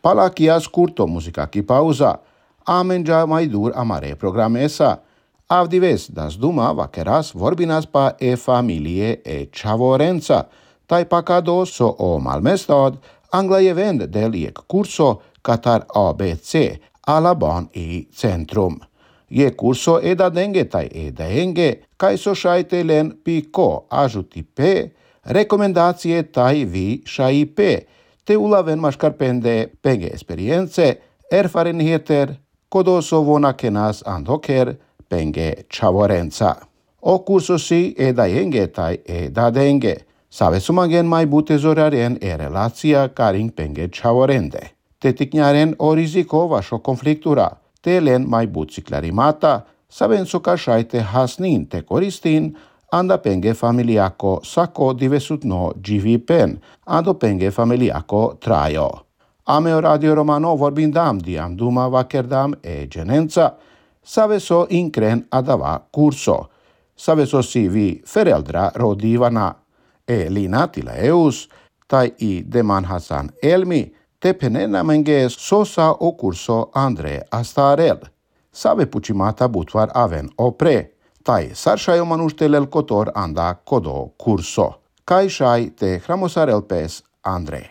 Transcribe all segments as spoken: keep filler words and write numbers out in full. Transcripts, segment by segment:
Palakias curto musica ki pauza. Amenja mai dur amare programesa. Avdives das duma vakeras vorbinas pa e familie e chavorenza. Tai pacado so o malmestad anglaie vend del iec curso Qatar A B C alla ban i centrum. Je curso e da denge tai e da enge, kai so shaite len pico ajuti pe, recomendație tai vi shai pe, te ulaven mascarpende penge esperienze, erfarenheter, kodoso vona kenas andoker, penge chavorenza. O curso si e da enge tai e da denge, save sumagen mai bute zoraren e relația caring penge chavorende. Te ticniaren o rizico vașo conflictura, te len mai buți clarimata, saben so cașaite hasnin te coristin, anda penge familiaco saco divesut no givipen, ando penge familiaco traio. Ameo Radio Romano vorbindam diam duma vakerdam e genența, save so incren adava curso, save so si vi fereldra rodivana, e linatila eus, tai i deman Hasan Elmi, te penena menge sosa o curso Andre Astarel. Save pucimata butvar aven opre, tai sarșai manuștelel cotor anda kodo curso. Kai shai te hramosarel pes Andre.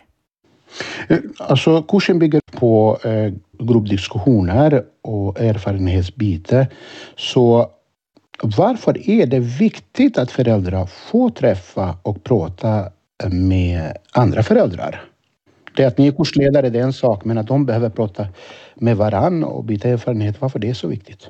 Alltså kursen bygger på eh, gruppdiskussioner och erfarenhetsbyte. Så varför är det viktigt att föräldrar får träffa och prata med andra föräldrar? Det att ni är kursledare, det är en sak, men att de behöver prata med varann och byta erfarenhet, varför det är så viktigt?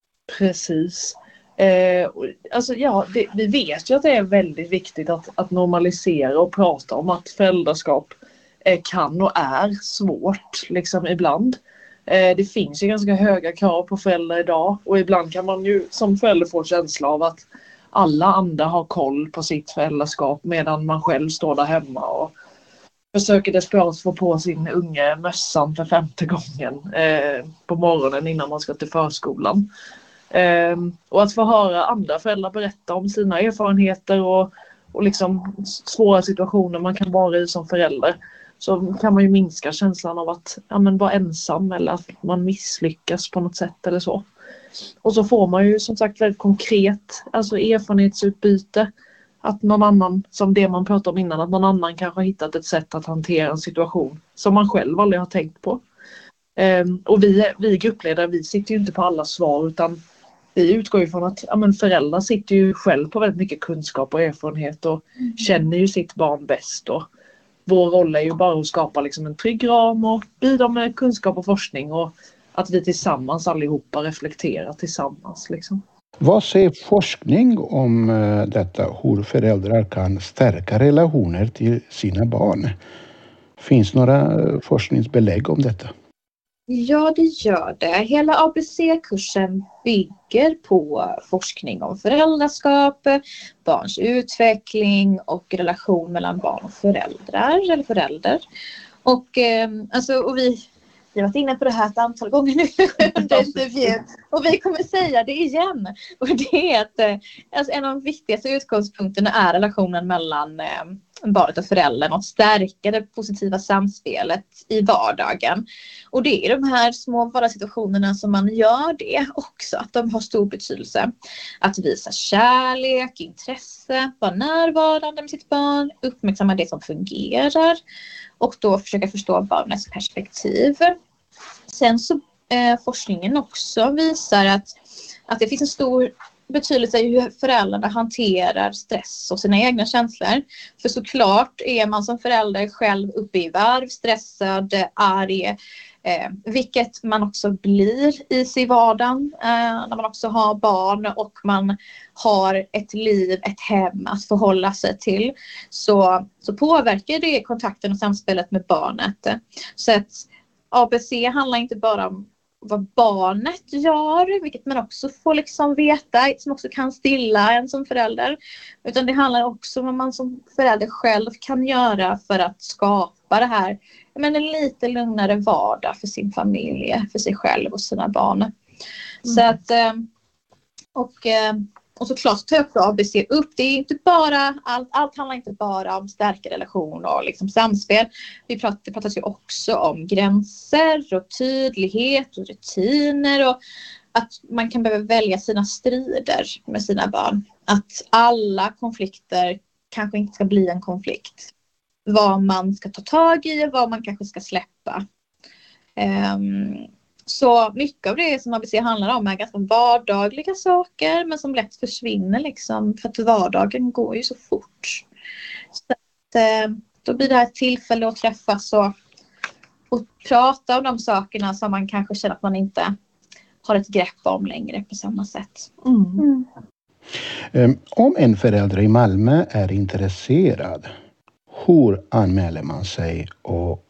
Precis. Eh, alltså ja, det, vi vet ju att det är väldigt viktigt att, att normalisera och prata om att föräldraskap eh, kan och är svårt liksom ibland. Eh, det finns ju ganska höga krav på föräldrar idag och ibland kan man ju som förälder få känsla av att alla andra har koll på sitt föräldraskap medan man själv står där hemma och försöker desperat få på sin unge mössan för femte gången eh, på morgonen innan man ska till förskolan. Eh, och att få höra andra föräldrar berätta om sina erfarenheter och, och liksom svåra situationer man kan vara i som förälder, så kan man ju minska känslan av att ja, men vara ensam eller att man misslyckas på något sätt eller så. Och så får man ju som sagt väldigt konkret alltså erfarenhetsutbyte. Att någon annan, som det man pratade om innan, att någon annan kanske har hittat ett sätt att hantera en situation som man själv aldrig har tänkt på. Um, och vi, vi gruppledare, vi sitter ju inte på alla svar, utan vi utgår ju från att ja, men föräldrar sitter ju själv på väldigt mycket kunskap och erfarenhet och mm. känner ju sitt barn bäst. Och vår roll är ju bara att skapa liksom en trygg ram och bidra med kunskap och forskning och att vi tillsammans allihopa reflekterar tillsammans liksom. Vad säger forskning om detta, hur föräldrar kan stärka relationer till sina barn? Finns några forskningsbelägg om detta? Ja, det gör det. Hela A B C-kursen bygger på forskning om föräldraskap, barns utveckling och relation mellan barn och föräldrar eller förälder. Och, eh, alltså, och vi... Vi har varit inne på det här ett antal gånger nu under intervjun. Och vi kommer säga det igen. Och det är att alltså, en av de viktigaste utgångspunkterna är relationen mellan eh, barnet och föräldern. Och stärka det positiva samspelet i vardagen. Och det är de här små vardagssituationerna som man gör det också. Att de har stor betydelse. Att visa kärlek, intresse, vara närvarande med sitt barn. Uppmärksamma det som fungerar. Och då försöka förstå barnets perspektiv. Sen så eh, forskningen också visar att, att det finns en stor betydelse i hur föräldrarna hanterar stress och sina egna känslor. För såklart är man som förälder själv uppe i varv, stressad, arg. Eh, vilket man också blir i sig vardagen eh, när man också har barn och man har ett liv, ett hem att förhålla sig till, så, så påverkar det kontakten och samspelet med barnet. Så att A B C handlar inte bara om vad barnet gör, vilket man också får liksom veta, som också kan stilla en som förälder, utan det handlar också om vad man som förälder själv kan göra för att skapa det här, men en lite lugnare vardag för sin familj, för sig själv och sina barn. Mm. Så att, och och såklart så tar jag också A B C upp. Det är inte bara, allt, allt handlar inte bara om stärka relation och liksom samspel. Vi pratar, det pratas ju också om gränser och tydlighet och rutiner och att man kan behöva välja sina strider med sina barn. Att alla konflikter kanske inte ska bli en konflikt. Vad man ska ta tag i, vad man kanske ska släppa. Um, så mycket av det som A B C handlar om är ganska vardagliga saker, men som lätt försvinner liksom, för att vardagen går ju så fort. Så att, uh, då blir det här ett tillfälle att träffas och, och prata om de sakerna som man kanske känner att man inte har ett grepp om längre på samma sätt. Mm. Mm. Um, om en förälder i Malmö är intresserad, hur anmäler man sig och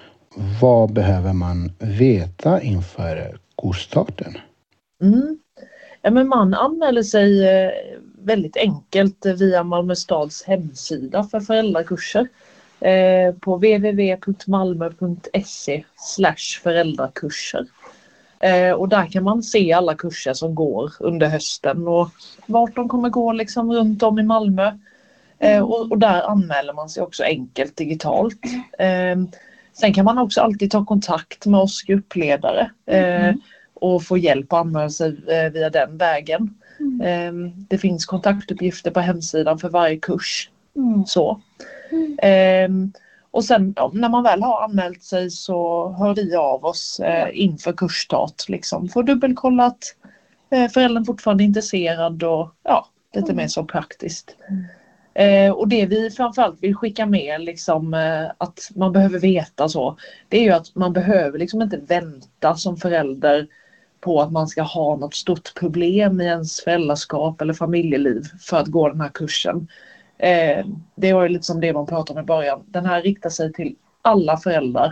vad behöver man veta inför kursstarten? Mm. Ja, men man anmäler sig eh, väldigt enkelt via Malmö stads hemsida för föräldrakurser eh, på w w w punkt malmö punkt se slash föräldrakurser. Eh, och där kan man se alla kurser som går under hösten och vart de kommer gå liksom runt om i Malmö. Eh, och, och där anmäler man sig också enkelt digitalt. Eh, sen kan man också alltid ta kontakt med oss gruppledare eh, mm. och få hjälp att anmäla sig eh, via den vägen. Mm. Eh, det finns kontaktuppgifter på hemsidan för varje kurs. Mm. Så. Mm. Eh, och sen ja, när man väl har anmält sig så hör vi av oss eh, inför kursstart. Liksom, för dubbelkolla att eh, föräldern fortfarande är intresserad och ja, lite mm. mer så praktiskt. Mm. Eh, och det vi framförallt vill skicka med liksom, eh, att man behöver veta så, det är ju att man behöver liksom inte vänta som förälder på att man ska ha något stort problem i ens föräldraskap eller familjeliv för att gå den här kursen. Eh, det var ju lite som det man pratade om i början. Den här riktar sig till alla föräldrar.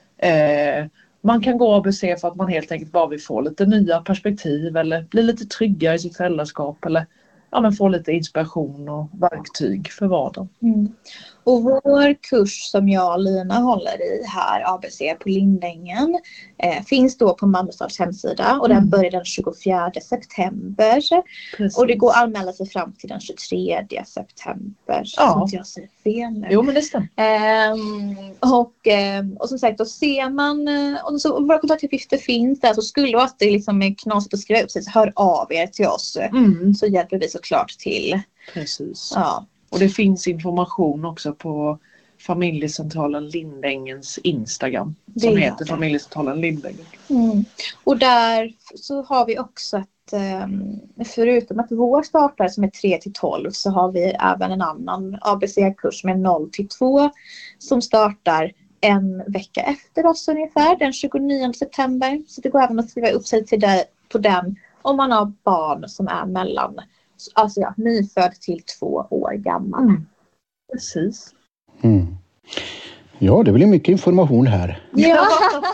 Eh, man kan gå A B C för att man helt enkelt bara vill få lite nya perspektiv eller bli lite tryggare i sitt föräldraskap eller ja, men få lite inspiration och verktyg för vardagen. Mm. Och vår kurs som jag och Lina håller i här, A B C på Lindängen, eh, finns då på Malmö stads hemsida och den mm. börjar den tjugofjärde september. Precis. Och det går att anmäla sig fram till den tjugotredje september. Ja. Så att jag säger fel nu. Jo, men det stämmer. Ehm, och, ehm, och som sagt, då ser man, och så, våra kontaktuppgifter finns där, så skulle det vara att det liksom är knasigt att skriva upp sig så hör av er till oss. Mm. Så hjälper vi såklart till. Precis. Ja. Och det finns information också på familjecentralen Lindängens Instagram. Som det heter familjecentralen Lindängen. Mm. Och där så har vi också att förutom att vår startar som är tre till tolv så har vi även en annan A B C-kurs med noll till två som startar en vecka efter oss ungefär, den tjugonionde september. Så det går även att skriva upp sig till det, på den om man har barn som är mellan alltså ja, nyfödd till två år gammal. Mm. Precis. Mm. Ja, det blir mycket information här. Ja.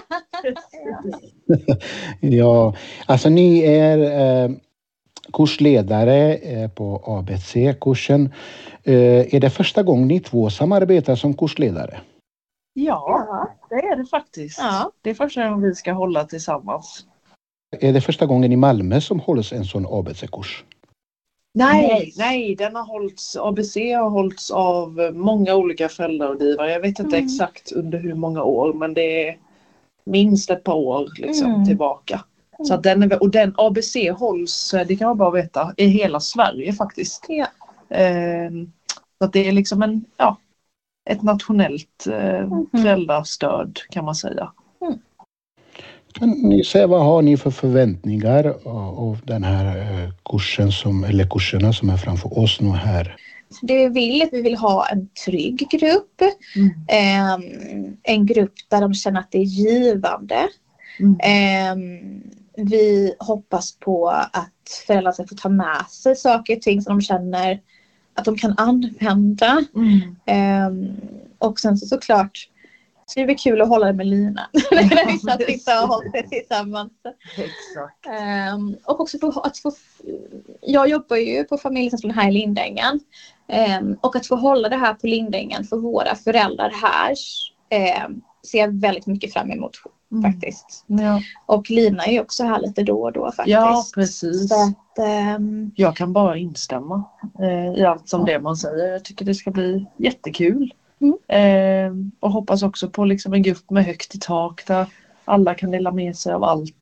Ja, alltså ni är eh, kursledare eh, på A B C-kursen. Eh, är det första gången ni två samarbetar som kursledare? Ja, det är det faktiskt. Ja. Det är första gången vi ska hålla tillsammans. Är det första gången i Malmö som hålls en sån A B C-kurs? Nej, nej, den har hållits, A B C har hållits av många olika föräldrarådgivare. Jag vet inte mm. exakt under hur många år, men det är minst ett par år liksom, mm. tillbaka. Mm. Så att den är, och den A B C hålls, det kan man bara veta, i hela Sverige faktiskt. Ja. Eh, så att det är liksom en, ja, ett nationellt eh, mm. föräldrastöd kan man säga. Mm. Kan ni säga vad har ni för förväntningar av den här kursen som, eller kurserna som är framför oss nu här? Det vi vill är att vi vill ha en trygg grupp. Mm. Um, en grupp där de känner att det är givande. Mm. Um, vi hoppas på att föräldrar ska få ta med sig saker och ting som de känner att de kan använda. Mm. Um, och sen så såklart så det blir kul att hålla det med Lina. När vi satt och hållit det tillsammans. Exakt. Um, och också få, att få... Jag jobbar ju på familjecentralen här i Lindängen. Um, och att få hålla det här på Lindängen för våra föräldrar här um, ser jag väldigt mycket fram emot. Mm. faktiskt. Ja. Och Lina är ju också här lite då och då faktiskt. Ja, precis. Så att, ehm, Jag kan bara instämma eh, i allt som Ja. det man säger. Jag tycker det ska bli jättekul. Mm. Eh, och hoppas också på liksom en grupp med högt i tak där alla kan dela med sig av allt.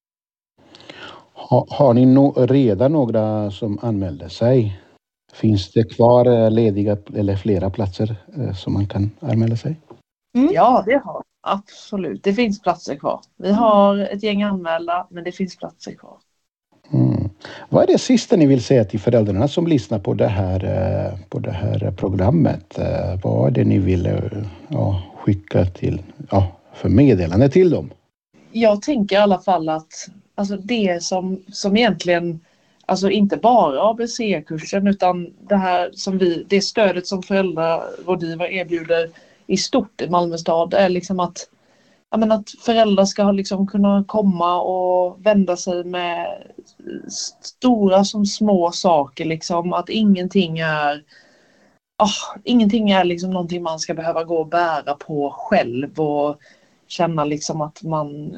Ha, har ni no, redan några som anmälde sig? Finns det kvar eh, lediga eller flera platser eh, som man kan anmäla sig? Mm. Ja, det har absolut. Det finns platser kvar. Vi har ett gäng anmälda, men det finns platser kvar. Mm. Vad är det sista ni vill säga till föräldrarna som lyssnar på det här, eh, på det här programmet? Eh, vad är det ni vill eh, ja, skicka till, ja, för meddelande till dem? Jag tänker i alla fall att alltså det som, som egentligen, alltså inte bara A B C-kursen utan det här som vi, det stödet som föräldrarådgivare erbjuder i stort i Malmö stad är liksom att, jag menar, att föräldrar ska liksom kunna komma och vända sig med stora som små saker liksom, att ingenting är oh, ingenting är liksom någonting man ska behöva gå och bära på själv och känna liksom att man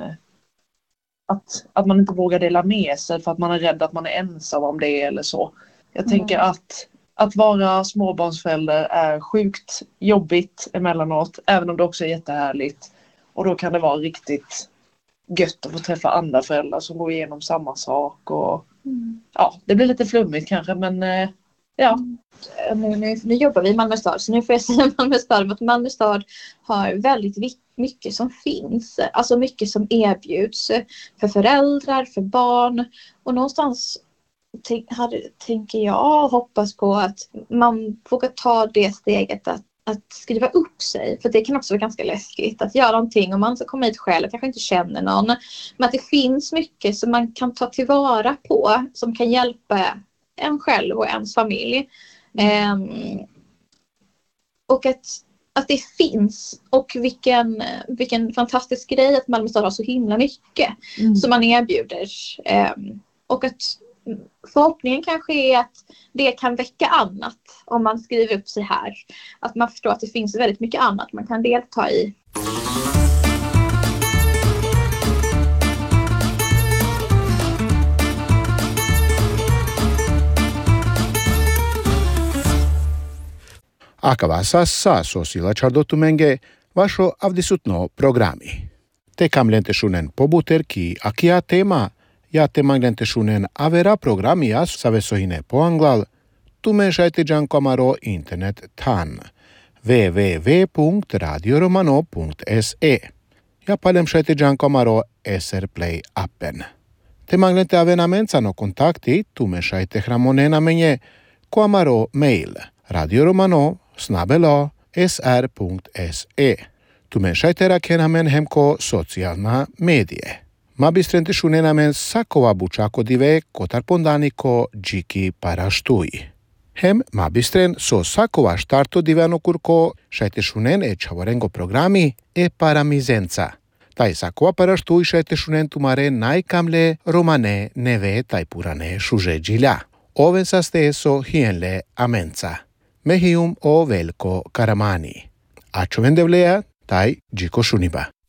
Att, att man inte vågar dela med sig för att man är rädd att man är ensam om det eller så. Jag Mm. tänker att att vara småbarnsförälder är sjukt jobbigt emellanåt, även om det också är jättehärligt. Och då kan det vara riktigt gött att få träffa andra föräldrar som går igenom samma sak. Och, Mm. ja, det blir lite flummigt kanske, men eh, ja. Nu, nu, nu jobbar vi i Malmö stad, så nu får jag säga Malmö stad. Att Malmö stad har väldigt vik- mycket som finns. Alltså mycket som erbjuds för föräldrar, för barn. Och någonstans t- hade, tänker jag och hoppas på att man vågar ta det steget att, att skriva upp sig. För det kan också vara ganska läskigt att göra någonting om man ska komma hit själv, kanske inte känner någon. Men att det finns mycket som man kan ta tillvara på som kan hjälpa en själv och ens familj. Um, och att, att det finns och vilken, vilken fantastisk grej att Malmö stad har så himla mycket Mm. som man erbjuder. Um, och att förhoppningen kanske är att det kan väcka annat om man skriver upp sig här. Att man förstår att det finns väldigt mycket annat man kan delta i. Akavasa sa sosila čardotumenge vašo avdisutno programi. Te kam lentešunen pobuterki akia tema, ja te manglentešunen avera programia savesohine po anglal, tu menšajte džankomaro internet tan w w w punkt radio romano punkt s e. Ja palem šajte džankomaro S R Play appen. Te manglente avenamenca no kontakti, tu menšajte hramonena menje, ko amaro mail radioromano snabelo s r punkt s e. Tu menšajte rakenamen hemko socijalna medije. Ma bistrente šunenamen sakova bučako dive kotar pondaniko džiki paraštui. Hem ma bistren so sakova štarto divano kurko šajte šunen e čavorengo programi e paramizenca. Taj sakova paraštui šajte šunen tumare najkamle romane neve taj purane šuže džilja. Oven saste eso hienle amenca. Mehium o velko karamani. A čo vendevlea, taj džiko šuniba.